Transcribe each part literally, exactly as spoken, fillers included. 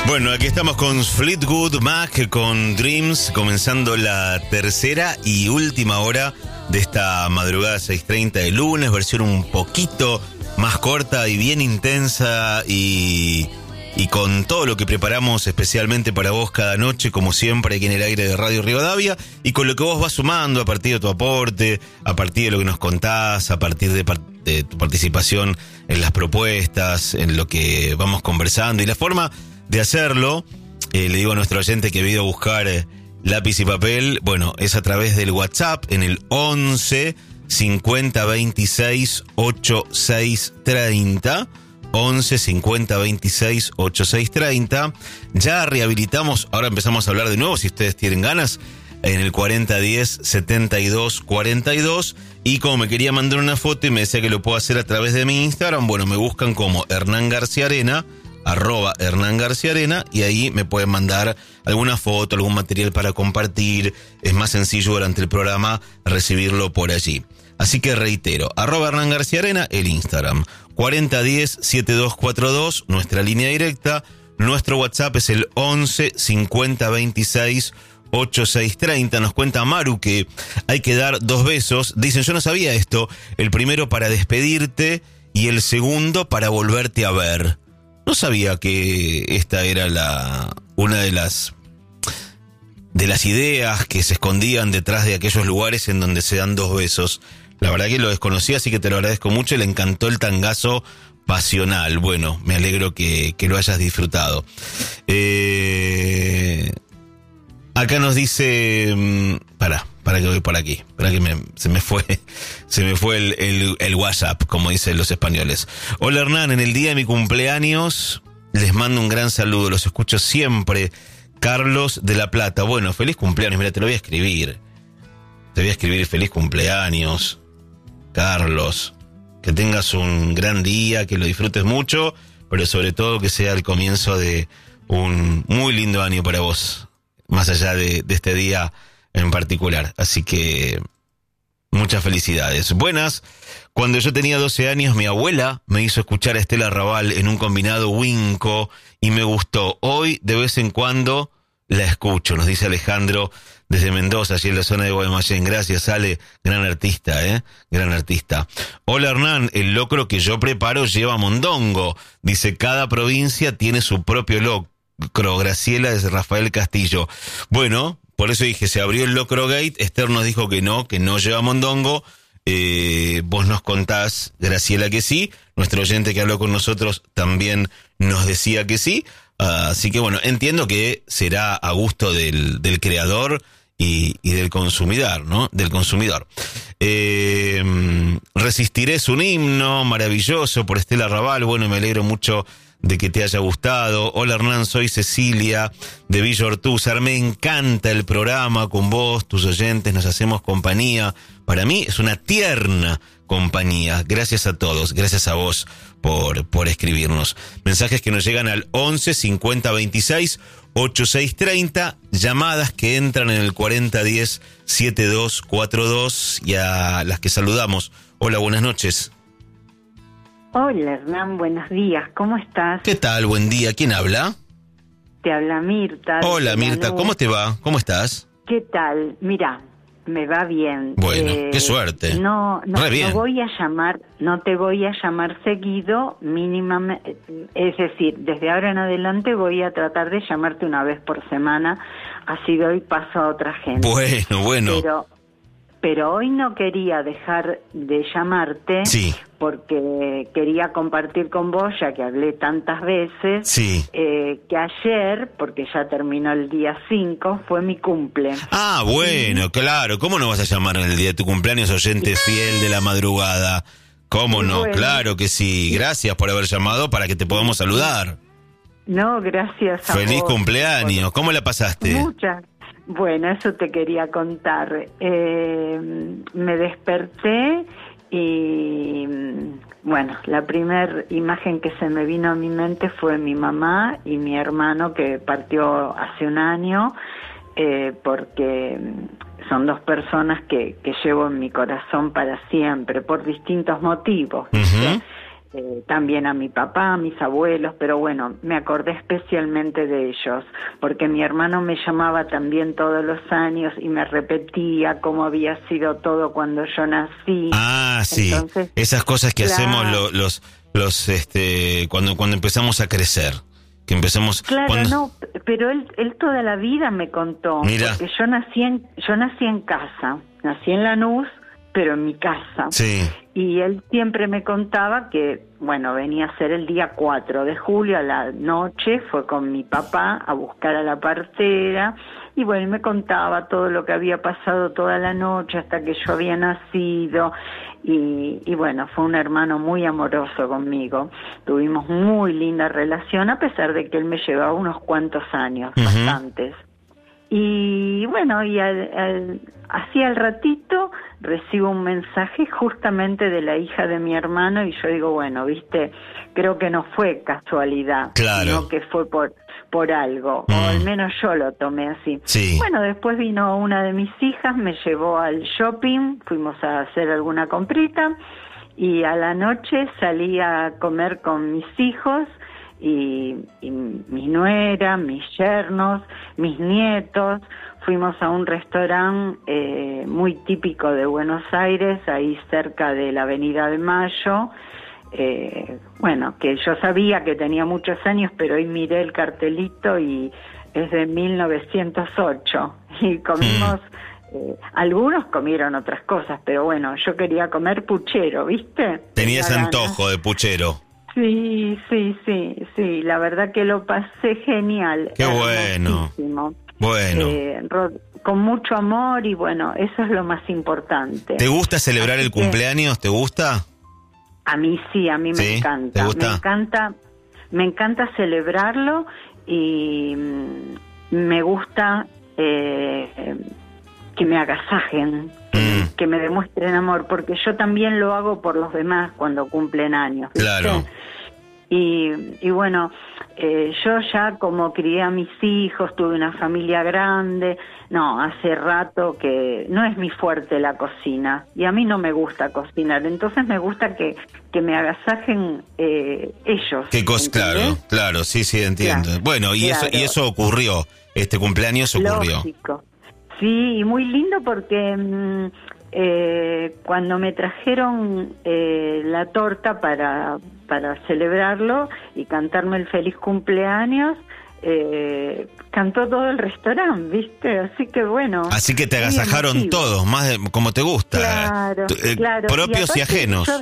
Bueno, aquí estamos con Fleetwood Mac, con Dreams, comenzando la tercera y última hora de esta madrugada seis treinta de lunes, versión un poquito más corta y bien intensa y, y con todo lo que preparamos especialmente para vos cada noche, como siempre aquí en el aire de Radio Rivadavia, y con lo que vos vas sumando a partir de tu aporte, a partir de lo que nos contás, a partir de, de tu participación en las propuestas, en lo que vamos conversando y la forma de hacerlo. Eh, le digo a nuestro oyente que he ido a buscar eh, lápiz y papel. Bueno, es a través del WhatsApp en el once cincuenta veintiséis ochenta y seis treinta. once cincuenta veintiséis ochenta y seis treinta. Ya rehabilitamos, ahora empezamos a hablar de nuevo si ustedes tienen ganas, en el cuarenta diez setenta y dos cuarenta y dos. Y como me quería mandar una foto y me decía que lo puedo hacer a través de mi Instagram, bueno, me buscan como Hernán García Arena, arroba Hernán García Arena, y ahí me pueden mandar alguna foto, algún material para compartir. Es más sencillo durante el programa recibirlo por allí. Así que reitero, arroba Hernán García Arena, el Instagram, cuarenta diez setenta y dos cuarenta y dos, nuestra línea directa. Nuestro WhatsApp es el once cincuenta veintiséis ochenta y seis treinta. Nos cuenta Maru que hay que dar dos besos. Dicen, yo no sabía esto, el primero para despedirte y el segundo para volverte a ver. No sabía que esta era la una de las de las ideas que se escondían detrás de aquellos lugares en donde se dan dos besos. La verdad que lo desconocía, así que te lo agradezco mucho y le encantó el tangazo pasional. Bueno, me alegro que, que lo hayas disfrutado. Eh, acá nos dice... Para, para que voy por aquí. Para que me, se me fue, se me fue el, el, el WhatsApp, como dicen los españoles. Hola Hernán, en el día de mi cumpleaños les mando un gran saludo. Los escucho siempre. Carlos de La Plata. Bueno, feliz cumpleaños. Mira, te lo voy a escribir. Te voy a escribir feliz cumpleaños, Carlos. Que tengas un gran día, que lo disfrutes mucho, pero sobre todo que sea el comienzo de un muy lindo año para vos, más allá de, de este día en particular. Así que muchas felicidades. Buenas. Cuando yo tenía doce años, mi abuela me hizo escuchar a Estela Raval en un combinado Winco y me gustó. Hoy, de vez en cuando, la escucho, nos dice Alejandro desde Mendoza, allí en la zona de Guaymallén. Gracias, Ale. Gran artista, ¿eh? Gran artista. Hola, Hernán. El locro que yo preparo lleva mondongo. Dice, cada provincia tiene su propio locro. Graciela desde Rafael Castillo. Bueno, por eso dije, se abrió el Locro Gate. Esther nos dijo que no, que no lleva mondongo. Eh, vos nos contás, Graciela, que sí. Nuestro oyente que habló con nosotros también nos decía que sí. Uh, así que bueno, entiendo que será a gusto del, del creador y, y del consumidor, ¿no? Del consumidor. Eh, Resistiré es un himno maravilloso por Estela Raval. Bueno, me alegro mucho de que te haya gustado. Hola Hernán, soy Cecilia de Villa Ortúzar. Me encanta el programa con vos, tus oyentes, nos hacemos compañía. Para mí es una tierna compañía. Gracias a todos, gracias a vos por, por escribirnos. Mensajes que nos llegan al once cincuenta veintiséis ochenta y seis treinta, llamadas que entran en el cuarenta diez setenta y dos cuarenta y dos y a las que saludamos. Hola, buenas noches. Hola Hernán, buenos días, ¿cómo estás? ¿Qué tal? Buen día, ¿quién habla? Te habla Mirta. Hola Mirta, ¿cómo te va? ¿Cómo estás? ¿Qué tal? Mira, me va bien. Bueno, eh, qué suerte. No, no, Re bien. no voy a llamar, no te voy a llamar seguido, mínimamente, es decir, desde ahora en adelante voy a tratar de llamarte una vez por semana, así doy paso a otra gente. Bueno, bueno. Pero, pero hoy no quería dejar de llamarte, sí, porque quería compartir con vos, ya que hablé tantas veces, sí, eh, que ayer, porque ya terminó el día cinco, fue mi cumple. Ah, bueno, sí. Claro, ¿cómo no vas a llamar en el día de tu cumpleaños, oyente fiel de la madrugada? ¿Cómo no? Bueno, claro que sí. Gracias por haber llamado para que te podamos saludar. No, gracias a vos. Feliz cumpleaños. ¿Cómo la pasaste? Muchas. Bueno, eso te quería contar. Eh, me desperté y, bueno, la primera imagen que se me vino a mi mente fue mi mamá y mi hermano, que partió hace un año, eh, porque son dos personas que, que llevo en mi corazón para siempre, por distintos motivos. Uh-huh. eh, también a mi papá, a mis abuelos, pero bueno, me acordé especialmente de ellos, porque mi hermano me llamaba también todos los años y me repetía cómo había sido todo cuando yo nací. Ah, sí, entonces, esas cosas que claro. hacemos lo, los, los, este, cuando, cuando empezamos a crecer. Que empecemos claro cuando... no pero él él toda la vida me contó. Mira. Porque yo nací en yo nací en casa, nací en Lanús, pero en mi casa. Sí. Y él siempre me contaba que, bueno, venía a ser el día cuatro de julio a la noche, fue con mi papá a buscar a la partera, y bueno, él me contaba todo lo que había pasado toda la noche hasta que yo había nacido, y, y bueno, fue un hermano muy amoroso conmigo. Tuvimos muy linda relación, a pesar de que él me llevaba unos cuantos años, uh-huh. bastantes. Y bueno, y al, al, así al ratito recibo un mensaje justamente de la hija de mi hermano y yo digo, bueno, viste, creo que no fue casualidad, claro. sino que fue por por algo, mm. o al menos yo lo tomé así. Sí. Bueno, después vino una de mis hijas, me llevó al shopping, fuimos a hacer alguna comprita y a la noche salí a comer con mis hijos. Y, y mi nuera, mis yernos, mis nietos, fuimos a un restaurante eh, muy típico de Buenos Aires, ahí cerca de la Avenida de Mayo, eh, bueno, que yo sabía que tenía muchos años, pero hoy miré el cartelito y es de mil novecientos ocho, y comimos... Eh, algunos comieron otras cosas, pero bueno, yo quería comer puchero, ¿viste? Tenías antojo de puchero. Sí, sí, sí, sí, la verdad que lo pasé genial. Qué bueno. Bueno. Eh, ro- con mucho amor y bueno, eso es lo más importante. ¿Te gusta celebrar Así el cumpleaños? ¿Te gusta? A mí sí, a mí me ¿Sí? encanta. ¿Te gusta? Me encanta, me encanta celebrarlo y mm, me gusta eh, que me agasajen. Mm. Que me demuestren amor, porque yo también lo hago por los demás cuando cumplen años, ¿viste? Claro. Y, y bueno, eh, yo ya como crié a mis hijos, tuve una familia grande, no, hace rato que no es mi fuerte la cocina, y a mí no me gusta cocinar, entonces me gusta que, que me agasajen eh, ellos. Qué cosa, claro, claro, sí, sí, entiendo. Claro, bueno, y claro. eso y eso ocurrió, este cumpleaños ocurrió. Lógico. Sí, y muy lindo porque mmm, eh, cuando me trajeron eh, la torta para, para celebrarlo y cantarme el feliz cumpleaños, eh, cantó todo el restaurante, ¿viste? Así que bueno. Así que te agasajaron todos, más de, como te gusta. Claro, eh, claro. Propios y, y ajenos. Yo,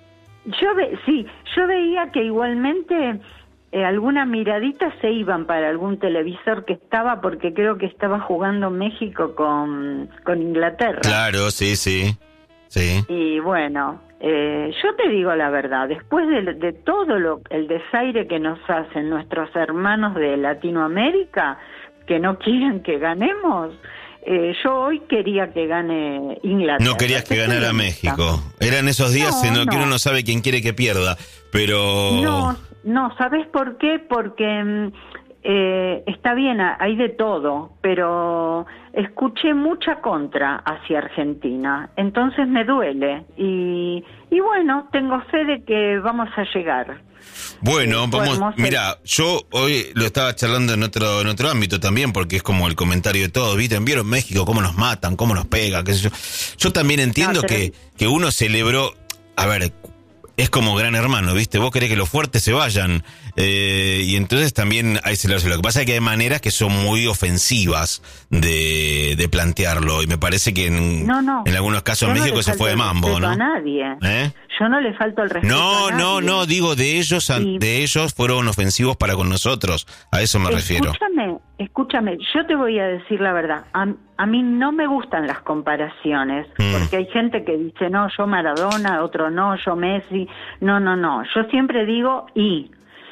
yo ve, sí, yo veía que igualmente... Eh, alguna miradita se iban para algún televisor que estaba, porque creo que estaba jugando México con, con Inglaterra. Claro, sí, sí, sí. Y bueno, eh, yo te digo la verdad, después de, de todo lo, el desaire que nos hacen nuestros hermanos de Latinoamérica, que no quieren que ganemos, eh, yo hoy quería que gane Inglaterra. No querías que ganara México. Eran esos días no, en los no. que uno no sabe quién quiere que pierda, pero... No, no, ¿sabes por qué? Porque eh, está bien, hay de todo, pero escuché mucha contra hacia Argentina, entonces me duele y, y bueno, tengo fe de que vamos a llegar. Bueno, eh, vamos, mira, yo hoy lo estaba charlando en otro en otro ámbito también, porque es como el comentario de todos, ¿viste? ¿Vieron México cómo nos matan, cómo nos pega, qué sé yo? Yo también entiendo no, pero... que, que uno celebró, a ver, es como Gran Hermano, ¿viste? Vos querés que los fuertes se vayan, eh, y entonces también hay celebración. Lo que pasa es que hay maneras que son muy ofensivas de, de plantearlo, y me parece que en, no, no. en algunos casos en México no se fue de mambo, ¿no? A nadie. ¿Eh? Yo no le falto el respeto No, a nadie. no, no, digo de ellos, y... de ellos fueron ofensivos para con nosotros, a eso me refiero. Escúchame, escúchame, yo te voy a decir la verdad, a, a mí no me gustan las comparaciones, mm. porque hay gente que dice, no, yo Maradona, otro no, yo Messi, no, no, no, yo siempre digo y,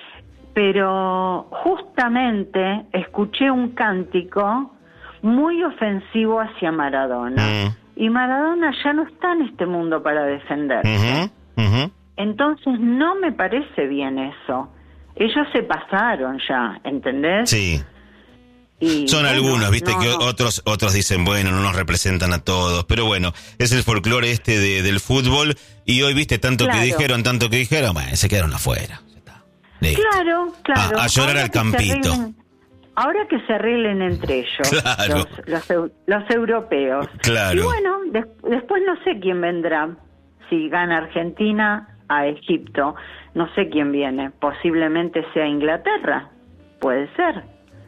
pero justamente escuché un cántico muy ofensivo hacia Maradona. Mm. Y Maradona ya no está en este mundo para defenderse. Uh-huh, uh-huh. Entonces no me parece bien eso. Ellos se pasaron ya, ¿entendés? Sí. Y, Son bueno, algunos, viste no, que no. otros otros dicen, bueno, no nos representan a todos, pero bueno, es el folclore este de, del fútbol, y hoy viste tanto Claro. que dijeron, tanto que dijeron, bueno, se quedaron afuera. Ya está. Listo. Claro, claro. A- a llorar Ahora al que se campito. arreglen- ahora que se arreglen entre ellos, Claro. los, los, eu- los europeos. Claro. Y bueno, des- después no sé quién vendrá. Si gana Argentina, a Egipto. No sé quién viene. Posiblemente sea Inglaterra. Puede ser.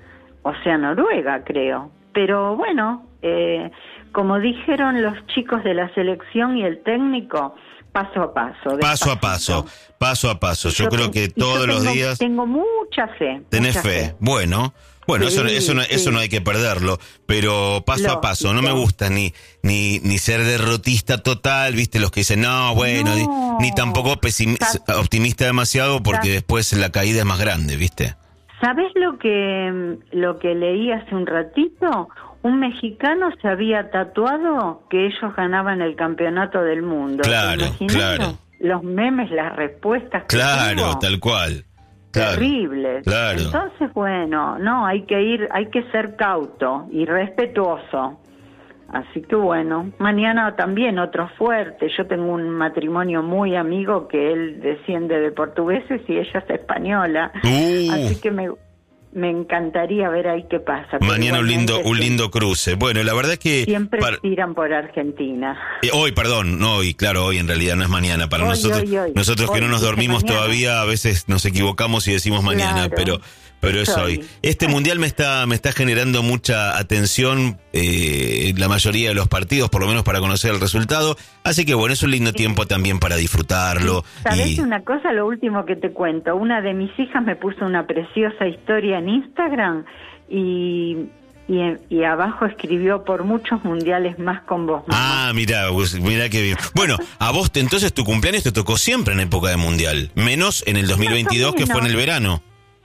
O sea, Noruega, creo. Pero bueno, eh, como dijeron los chicos de la selección y el técnico, paso a paso. Paso a despacito. paso, paso a paso. Yo, Yo creo ten- que y todos yo los tengo- días Tengo mucha fe. tenés mucha fe. Bueno, bueno, Sí, eso, eso, no, eso sí. no hay que perderlo, pero paso a paso. No me Lógico. gusta ni, ni, ni ser derrotista total, viste, los que dicen, no, bueno, No. ni, ni tampoco pesimi- Sa- optimista demasiado, porque Sa- después la caída es más grande, viste. ¿Sabés lo que lo que leí hace un ratito? Un mexicano se había tatuado que ellos ganaban el campeonato del mundo. ¿Te Claro, imaginás? claro. Los memes, las respuestas. que Claro, tuvo? tal cual. Claro, Terribles. claro. Entonces, bueno, no, hay que ir, hay que ser cauto y respetuoso. Así que bueno, mañana también otro fuerte. Yo tengo un matrimonio muy amigo que él desciende de portugueses y ella es española. Uh. Así que me, me encantaría ver ahí qué pasa. Pero Mañana un lindo, igualmente un sí, lindo cruce. Bueno, la verdad es que siempre para- tiran por Argentina. eh, hoy, perdón, no hoy, claro, hoy en realidad no es mañana. Para Hoy, nosotros, hoy, hoy. nosotros que Hoy, no nos dije dormimos mañana. todavía, a veces nos equivocamos y decimos mañana, Claro. pero pero es Es hoy. hoy. Este mundial me está me está generando mucha atención, eh, la mayoría de los partidos, por lo menos para conocer el resultado. Así que bueno, es un lindo tiempo también para disfrutarlo. ¿Sabés y una cosa? Lo último que te cuento. Una de mis hijas me puso una preciosa historia en Instagram y, y, y abajo escribió por muchos mundiales más con vos, mamá. Ah, mira, mira qué bien. Bueno, a vos te- entonces tu cumpleaños te tocó siempre en época de mundial, menos en el dos mil veintidós que fue en el verano.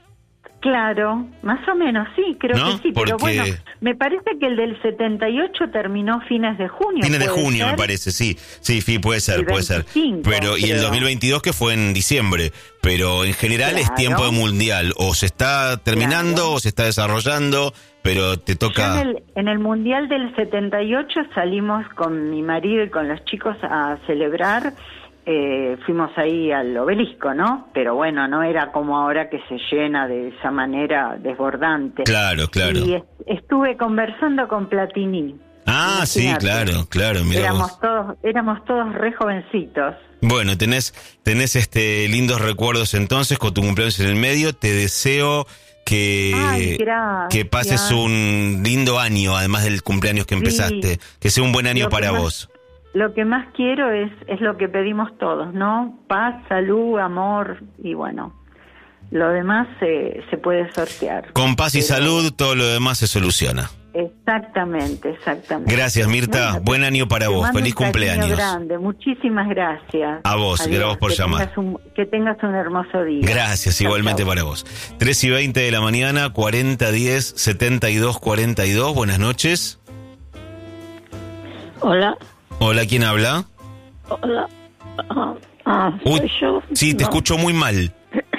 Claro, más o menos, sí, creo ¿No? que sí. Pero Porque- bueno, me parece que el del setenta y ocho terminó fines de junio. Fines de ¿puede junio, ser? me parece, sí. Sí, sí, puede ser, El puede ser. veinticinco, Pero, y el creo. dos mil veintidós que fue en diciembre. Pero en general es Claro. tiempo de mundial. O se está terminando Claro. o se está desarrollando, pero te Yo toca. en, el, en el Mundial del setenta y ocho salimos con mi marido y con los chicos a celebrar, eh, fuimos ahí al obelisco, ¿no? Pero bueno, no era como ahora que se llena de esa manera desbordante. Claro, claro. Y est- estuve conversando con Platini. Ah, sí, Imagínate. claro, claro, mira Éramos vos. todos, éramos todos re jovencitos. Bueno, tenés, tenés este lindos recuerdos entonces con tu cumpleaños en el medio. Te deseo que, Ay, gracias. que pases un lindo año, además del cumpleaños que Sí. empezaste. Que sea un buen año Lo que para más- vos. Lo que más quiero es, es lo que pedimos todos, ¿no? Paz, salud, amor y bueno, lo demás se, se puede sortear. Con paz y Pero- salud, todo lo demás se soluciona. Exactamente, exactamente. Gracias, Mirta. Bueno, Buen año para te vos. mando Feliz un cariño cumpleaños. grande. Muchísimas gracias. A vos, Adiós. gracias por que llamar. Tengas un, que tengas un hermoso día. Gracias, Chau, igualmente chau. para vos. tres y veinte de la mañana, cuarenta diez setenta y dos cuarenta y dos. Buenas noches. Hola, Hola, ¿quién habla? hola. Ah, ah, Uy, soy yo. sí, te No, escucho muy mal.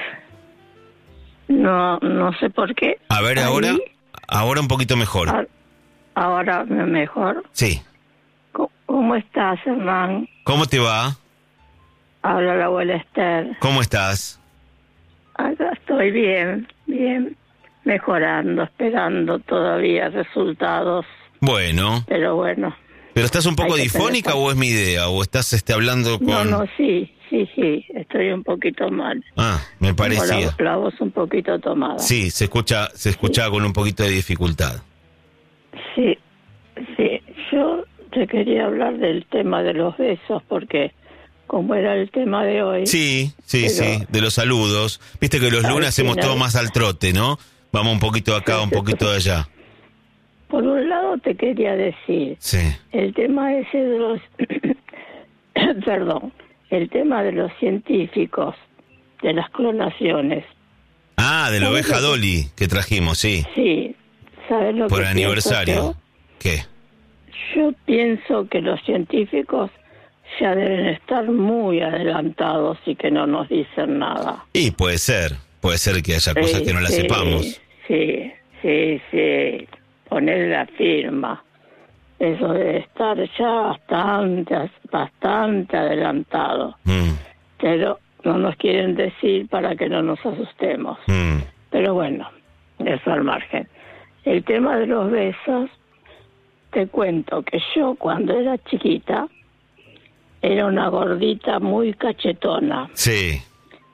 No, no sé por qué. A ver, Ahí, ahora, ahora un poquito mejor. a- Ahora me- mejor. Sí. ¿Cómo, cómo estás, Hernán? ¿Cómo te va? Habla la abuela Esther. ¿Cómo estás? Acá estoy bien, bien. Mejorando, esperando todavía resultados. Bueno, Pero bueno. ¿pero estás un poco Hay que difónica tener- o es mi idea? ¿O estás este, hablando con...? No, no, sí, sí, sí. Estoy un poquito mal. Ah, me Tengo parecía. La, la voz un poquito tomada. Sí, se escucha, se escuchaba con un poquito de dificultad. Sí, sí. Yo te quería hablar del tema de los besos porque como era el tema de hoy. Sí, sí, Pero- sí, de los saludos. Viste que los Al lunes hacemos final- todo más al trote, ¿no? Vamos un poquito de acá, Sí, un sí, poquito de allá. Por un lado te quería decir, Sí. el tema ese de los, perdón, el tema de los científicos, de las clonaciones. Ah, de la ¿Sabes oveja lo que- Dolly que trajimos, sí. Sí, ¿sabes lo Por que el pienso aniversario. yo? ¿Qué? Yo pienso que los científicos ya deben estar muy adelantados y que no nos dicen nada. Y puede ser, puede ser que haya cosas Sí, que no las sí, sepamos. Sí, sí, sí, poner la firma. Eso debe estar ya bastante, bastante adelantado. Mm. Pero no nos quieren decir para que no nos asustemos. Mm. Pero bueno, eso al margen. El tema de los besos, te cuento que yo cuando era chiquita era una gordita muy cachetona. Sí.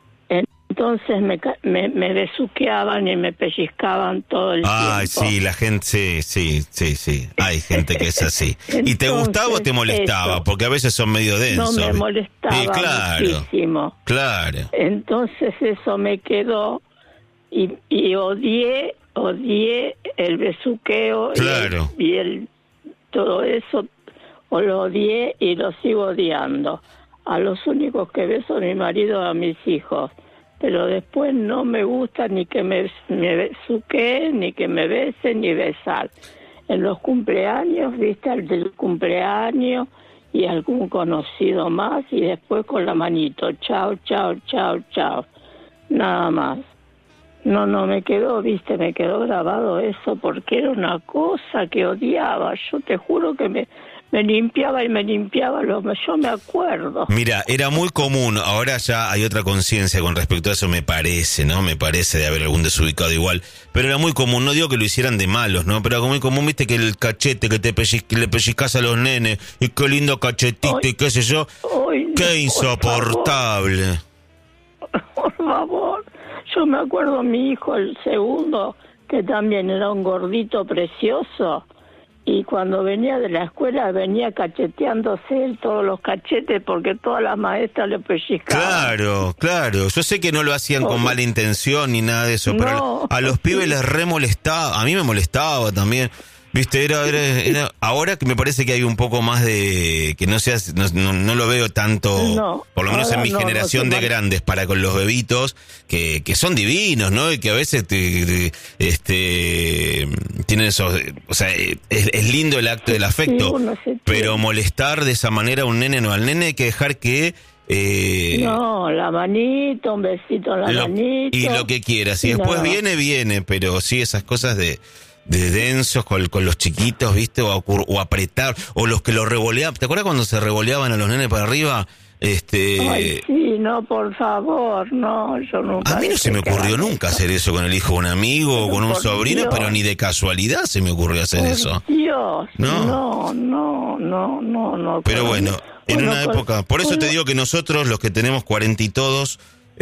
Entonces me, me, me besuqueaban y me pellizcaban todo el Ay, tiempo. sí, la gente, sí, sí, sí, sí. Hay gente que es así. ¿Y te gustaba o te molestaba? Eso. Porque a veces son medio densos. No, me molestaba Sí, claro, muchísimo. claro. Entonces eso me quedó y, y odié, odié el besuqueo Claro. y, el, y el todo eso, o lo odié y lo sigo odiando. A los únicos que beso a mi marido, a mis hijos. Pero después no me gusta ni que me, me besuqueen, ni que me besen, ni besar. En los cumpleaños, viste, al del cumpleaños y algún conocido más, y después con la manito, chao, chao, chao, chao. Nada más. No, no, me quedó, viste, me quedó grabado eso, porque era una cosa que odiaba. Yo te juro que me... Me limpiaba y me limpiaba, lo, yo me acuerdo. Mira, era muy común, ahora ya hay otra conciencia con respecto a eso, me parece, ¿no? Me parece de haber algún desubicado igual, pero era muy común, no digo que lo hicieran de malos, ¿no? Pero era muy común, viste, que el cachete, que te pellizc, que le pellizcas a los nenes, y qué lindo cachetito, Ay, y qué sé yo, ay, qué por insoportable. Favor. Por favor, yo me acuerdo mi hijo, el segundo, que también era un gordito precioso. Y cuando venía de la escuela venía cacheteándose todos los cachetes porque todas las maestras le pellizcaban. Claro, claro. Yo sé que no lo hacían con mala intención ni nada de eso, No. pero a los pibes les re molestaba. A mí me molestaba también. Viste, era, era, era, ahora que me parece que hay un poco más de, que no seas, no, no, no lo veo tanto, No, por lo menos en mi no, generación no de grandes, para con los bebitos, que, que son divinos, ¿no? Y que a veces te, te, este, tienen esos, o sea, es, es lindo el acto del afecto, sí, pero molestar de esa manera a un nene, no, al nene hay que dejar que, eh, no, la manito, un besito en la lo, manito. y lo que quieras, y después no. viene, viene, pero sí esas cosas de, de densos con, con los chiquitos, ¿viste? O, o apretar, o los que lo revoleaban. ¿Te acuerdas cuando se revoleaban a los nenes para arriba? Este... Ay, sí, no, por favor, no, yo nunca... A mí no se me ocurrió nunca hacer eso con el hijo de un amigo o con un sobrino, Dios. Pero ni de casualidad se me ocurrió hacer Por eso. Dios, ¿No? no, no, no, no, no. Pero bueno, en bueno, una con- época... Por eso con- te digo que nosotros, los que tenemos cuarenta y todos,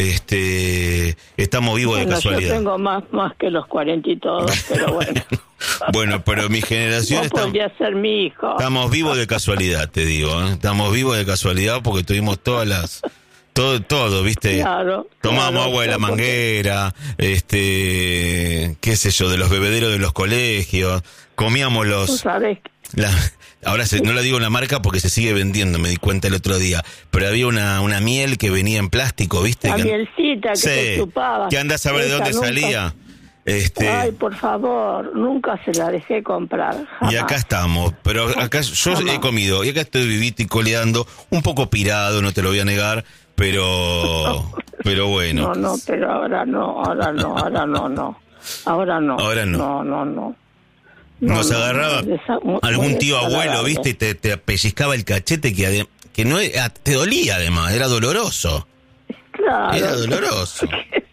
este, estamos vivos de bueno, casualidad. yo tengo más, más que los cuarenta y todos, pero bueno. Bueno, pero mi generación Vos está... podrías ser mi hijo. Estamos vivos de casualidad, te digo, ¿eh? Estamos vivos de casualidad porque tuvimos todas las... Todo, todo, ¿viste? Claro. Tomamos claro, agua de la porque- manguera, este... qué sé yo, de los bebederos de los colegios, comíamos Tú los... sabes que La, ahora se, no le digo la marca porque se sigue vendiendo, me di cuenta el otro día, pero había una, una miel que venía en plástico, ¿viste? la que, mielcita que sí, te chupabas. que andás a ver de Esa dónde nunca- salía. Este... Ay, por favor, nunca se la dejé comprar. Jamás. Y acá estamos, pero acá yo Jamás. he comido, y acá estoy vivito y coleando, un poco pirado, no te lo voy a negar, pero pero bueno. No, no, pero ahora no, ahora no, ahora no, no. Ahora no. Ahora no. No, no, no. Nos no, agarraba no, desa- muy- algún muy tío abuelo, desagradable. ¿viste? Y te, te pellizcaba el cachete que, ade- que no era- te dolía además, era doloroso. Claro. Era doloroso.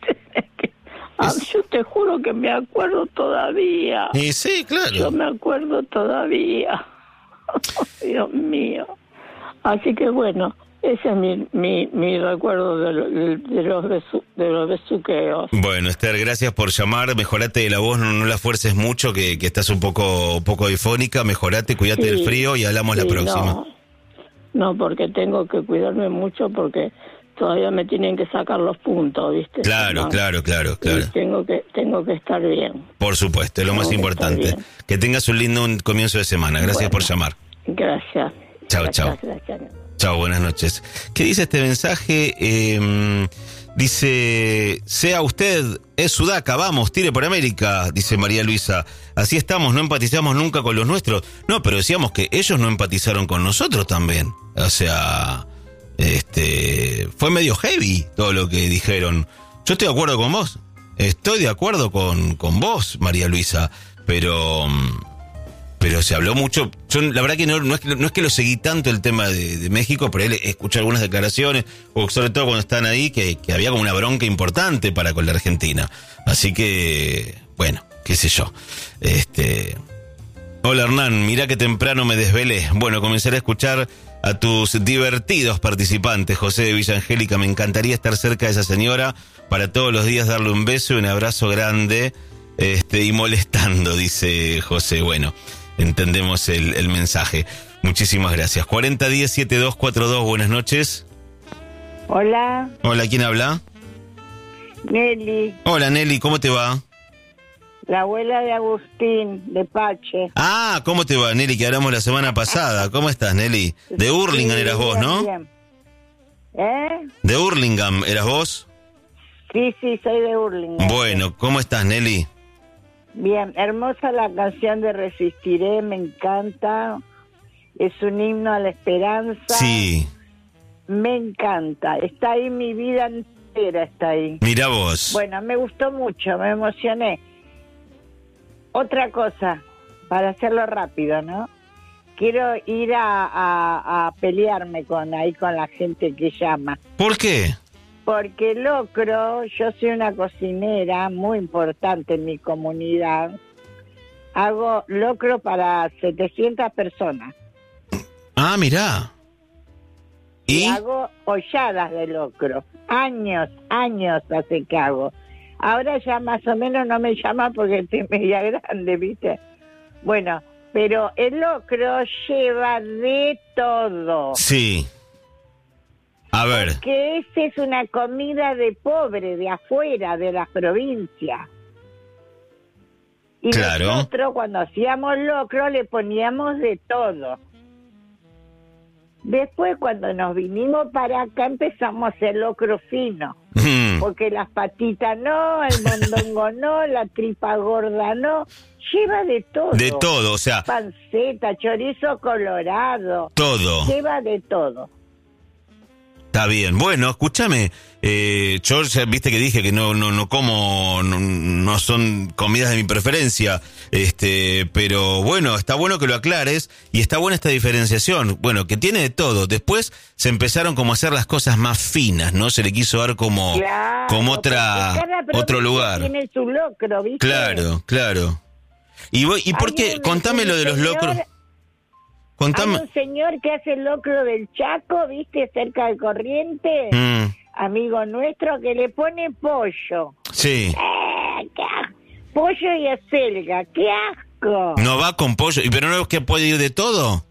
Ah, Es- yo te juro que me acuerdo todavía. Y sí, Yo claro. me acuerdo todavía. Dios mío. Así que bueno, ese es mi, mi, mi recuerdo de, lo- de, de los besu, de los besuqueos. Bueno, Esther, gracias por llamar. Mejorate de la voz, no, no la fuerces mucho, que, que estás un poco, un poco difónica. Mejorate, cuídate Sí, del frío y hablamos la sí, próxima. No, no, porque tengo que cuidarme mucho porque todavía me tienen que sacar los puntos, ¿viste? Claro, No, claro, claro, claro. y Tengo que, tengo que estar bien. Por supuesto, es lo más Tengo que estar importante. bien. Que tengas un lindo un comienzo de semana. Gracias Bueno. por llamar. Gracias. Chao, Gracias, chao. gracias. Chao, buenas noches. ¿Qué dice este mensaje? Eh, dice, sea usted, es Sudaca, vamos, tire por América, dice María Luisa. Así estamos, no empatizamos nunca con los nuestros. No, pero decíamos que ellos no empatizaron con nosotros también. O sea, este, fue medio heavy todo lo que dijeron. Yo estoy de acuerdo con vos. estoy de acuerdo con, con vos, María Luisa, pero... Pero se habló mucho. Yo la verdad que no, no, es, que no es que lo seguí tanto el tema de, de México, pero él escuché algunas declaraciones, o sobre todo cuando están ahí, que, que había como una bronca importante para con la Argentina. Así que, bueno, qué sé yo. Este, hola Hernán, mirá que temprano me desvelé. Bueno, comenzaré a escuchar a tus divertidos participantes, José de Villa Angélica. Me encantaría estar cerca de esa señora para todos los días darle un beso y un abrazo grande, este, y molestando, dice José. Bueno, entendemos el, el mensaje. Muchísimas gracias. cuarenta diez setenta y dos cuarenta y dos, buenas noches. Hola. Hola, ¿quién habla? Nelly. Hola Nelly, ¿cómo te va? La abuela de Agustín, de Pache. Ah, ¿cómo te va, Nelly? Que hablamos la semana pasada. ¿Cómo estás, Nelly? De Hurlingham Sí, eras vos, bien, ¿no? bien. ¿Eh? De Hurlingham eras vos. Sí, sí, soy de Hurlingham. Bueno, ¿cómo estás, Nelly? Bien, hermosa la canción de Resistiré, me encanta. Es un himno a la esperanza. Sí. Me encanta. Está ahí mi vida entera, está ahí. Mira vos. Bueno, me gustó mucho, me emocioné. Otra cosa, para hacerlo rápido, ¿no? Quiero ir a, a, a pelearme con ahí con la gente que llama. ¿Por qué? Porque locro, yo soy una cocinera muy importante en mi comunidad. Hago locro para setecientas personas. Ah, mirá. ¿Y? Y hago holladas de locro. Años, años hace que hago. Ahora ya más o menos no me llaman porque estoy media grande, ¿viste? Bueno, pero el locro lleva de todo. Sí. A ver. Que esa es una comida de pobre, de afuera, de las provincias. Y claro. Nosotros cuando hacíamos locro le poníamos de todo. Después cuando nos vinimos para acá empezamos a hacer locro fino. Mm. Porque las patitas no, el mondongo no, la tripa gorda no. Lleva de todo. De todo, o sea. Panceta, chorizo colorado. Todo. Lleva de todo. Está bien. Bueno, escúchame. Eh, yo ya viste que dije que no no no como, no, no son comidas de mi preferencia. Este, pero bueno, está bueno que lo aclares y está buena esta diferenciación. Bueno, que tiene de todo. Después se empezaron como a hacer las cosas más finas, ¿no? Se le quiso dar como, claro, como otra, otro lugar. Tiene su locro, ¿viste? Claro, claro. ¿Y, vos, y por qué? Un, Contame lo de los señor, locros. Contame. Hay un señor que hace el locro del Chaco, ¿viste? Cerca de Corrientes. Mm. Amigo nuestro, que le pone pollo. Sí. Eh, qué asco. Pollo y acelga, qué asco. No va con pollo, pero no es que puede ir de todo.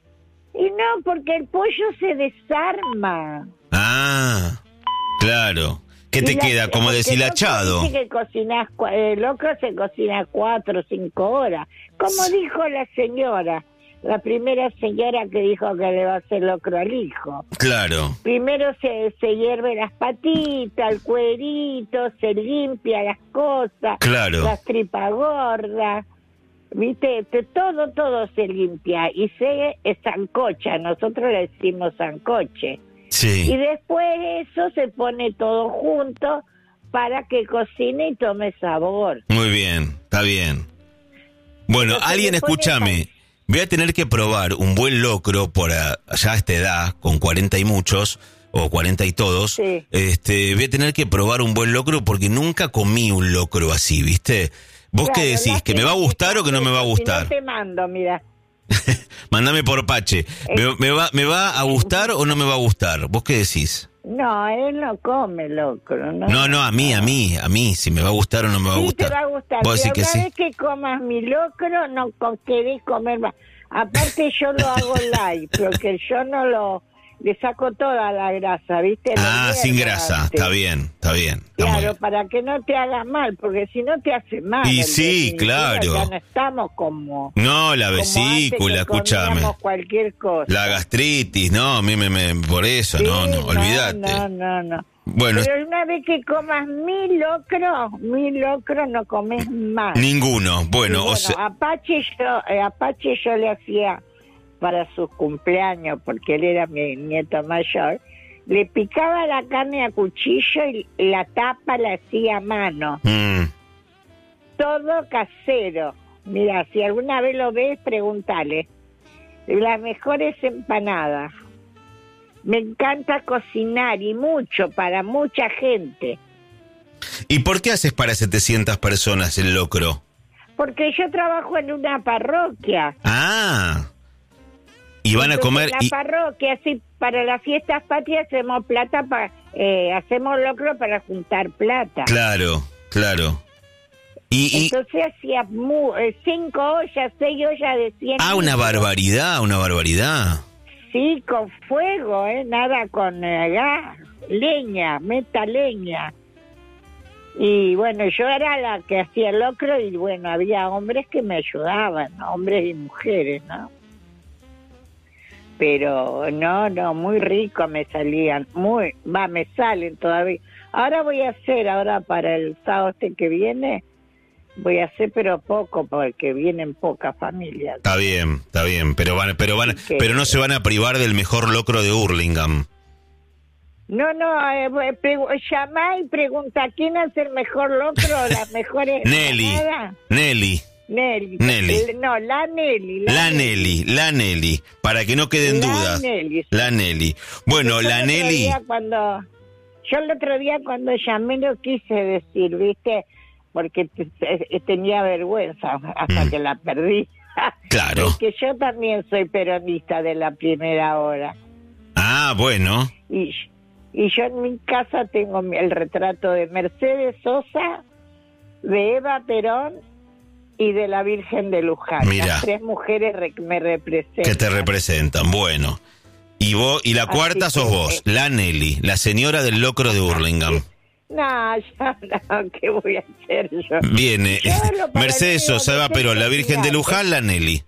Y no, porque el pollo se desarma. Ah, claro. ¿Qué te Y la- queda? Como porque deshilachado. Dice que cocinas, cua- el locro se cocina cuatro o cinco horas. Como dijo la señora, la primera señora que dijo que le va a hacer locro al hijo. Claro. Primero se, se hierve las patitas, el cuerito, se limpia las cosas, Claro. las tripas gordas, viste, Te- todo, todo se limpia y se sancocha, nosotros le decimos sancoche. Sí. Y después eso se pone todo junto para que cocine y tome sabor. Muy bien, está bien. Bueno, Pero se alguien le pone escúchame. Voy a tener que probar un buen locro por a- ya a esta edad, con cuarenta y muchos, o cuarenta y todos. Sí. Este, voy a tener que probar un buen locro porque nunca comí un locro así, ¿viste? ¿Vos Claro, qué decís? ¿Que me va a gustar o que no me va a gustar? Si no te mando, mira. Mándame por Pache. ¿Me, me va, ¿Me va a gustar o no me va a gustar? ¿Vos qué decís? No, él no come locro, ¿no? No, no, a mí, a mí, a mí, si me va a gustar o no me va a Sí, gustar. te va a gustar. ¿Vos decís Pero que una sí? vez que comas mi locro, no co- querés comer más. Aparte yo lo hago light, porque yo no lo... Le saco toda la grasa, ¿viste? Lo Ah, sin hiervo grasa, antes. está bien, está bien. Está muy Claro, bien. para que no te hagas mal, porque si no te hace mal. Y en sí, definitiva, claro. Ya no estamos como... No, la como antes vesícula, que escúchame. comíamos cualquier cosa. La gastritis, no, a mí me, me por eso, Sí, no, no, olvídate. No, no, no. Bueno, Pero una vez que comas mi locro, mi locro no comes más. ninguno. Y Bueno, bueno, o sea, Apache yo, eh, Apache yo le hacía para sus cumpleaños, porque él era mi nieto mayor, le picaba la carne a cuchillo y la tapa la hacía a mano. Mm. Todo casero. Mira, si alguna vez lo ves, pregúntale. Las mejores empanadas. Me encanta cocinar y mucho, para mucha gente. ¿Y por qué haces para setecientas personas el locro? Porque yo trabajo en una parroquia. Ah. Y van a comer... En la y... parroquia, sí, para las fiestas patrias hacemos plata, para, eh, hacemos locro para juntar plata. Claro, claro. Y, y... Entonces hacía mu- eh, cinco ollas, seis ollas de cien. Ah, una barbaridad, una barbaridad. Sí, con fuego, ¿eh? Nada con eh, gas, leña, meta leña. Y bueno, yo era la que hacía el locro y bueno, había hombres que me ayudaban, ¿no? Hombres y mujeres, ¿no? Pero no, no, muy rico me salían, muy, va, me salen todavía. Ahora voy a hacer, ahora para el sábado este que viene, voy a hacer pero poco, porque vienen pocas familias. Está bien, está bien, pero van, pero van, que, pero no se van a privar del mejor locro de Hurlingham. No, no, eh, pregu- llamá y pregunta, ¿quién hace el mejor locro, las mejores? Nelly, Nelly. Nelly. Nelly. El, no, la Nelly. La, La Nelly, la Nelly, para que no queden la dudas. Nelly. La Nelly. Bueno, Yo la el otro Nelly... día Cuando, yo el otro día cuando llamé lo quise decir, ¿viste? Porque te, te, tenía vergüenza hasta Mm. que la perdí. Claro. Porque yo también soy peronista de la primera hora. Ah, bueno. Y, y yo en mi casa tengo el retrato de Mercedes Sosa, de Eva Perón y de la Virgen de Luján. Mirá. Las tres mujeres re- me representan. Que te representan, bueno. Y vos, y la Así cuarta sos que, vos, eh, la Nelly, la señora del locro de Hurlingham. No, ya no, ¿qué voy a hacer yo? Viene Yo lo para Mercedes mí, Sosa, donde Eva Perón, esté la Virgen de gigante. Luján, la Nelly.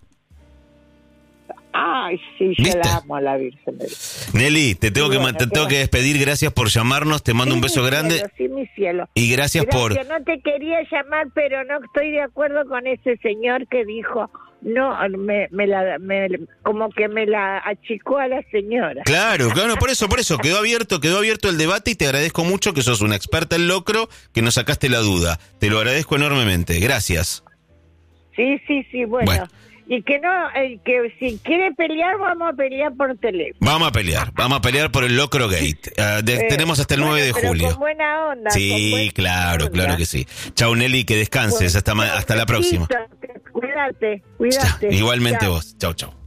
Ay, sí, yo ¿Viste? la amo a la Virgen de Luján. Nelly, te tengo, Sí, que, bueno, ma- te qué tengo que bueno. despedir, gracias por llamarnos, te mando Sí, un beso mi grande cielo, sí, mi cielo. y gracias, por... Gracias, no te quería llamar, pero no estoy de acuerdo con ese señor que dijo, no, me, me la, me, como que me la achicó a la señora. Claro, claro, por eso, por eso, quedó abierto, quedó abierto el debate y te agradezco mucho que sos una experta en locro, que nos sacaste la duda. Te lo agradezco enormemente, gracias. Sí, sí, sí, bueno. Bueno. Y que no, eh, que si quiere pelear, vamos a pelear por teléfono. Vamos a pelear, vamos a pelear por el Locro Gate. Uh, de, Eh, tenemos hasta el bueno, nueve de pero julio. con buena onda. con Sí, buena claro, onda. claro que sí. Chau Nelly, que descanses, Bueno, hasta, ma- hasta la próxima. Cuídate, cuídate. Igualmente Chao. vos, chau, chau.